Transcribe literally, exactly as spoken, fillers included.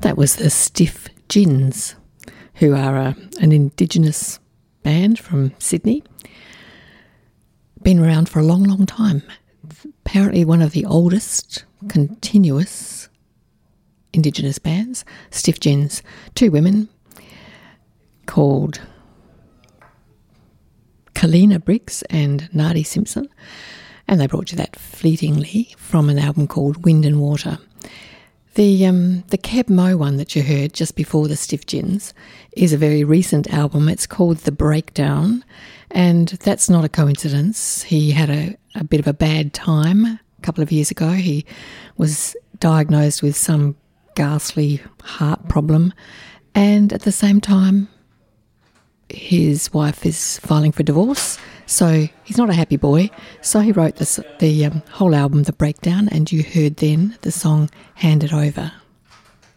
That was the Stiff Gins, who are a, an Indigenous band from Sydney. Been around for a long, long time. Apparently one of the oldest continuous Indigenous bands, Stiff Gins. Two women called Kalina Briggs and Nadi Simpson, and they brought you that fleetingly from an album called Wind and Water. The um, the Keb Mo one that you heard just before the Stiff Gins is a very recent album. It's called The Breakdown, and that's not a coincidence. He had a, a bit of a bad time a couple of years ago. He was diagnosed with some ghastly heart problem, and at the same time his wife is filing for divorce, so he's not a happy boy. So he wrote this, the um, whole album, The Breakdown, and you heard then the song Hand It Over.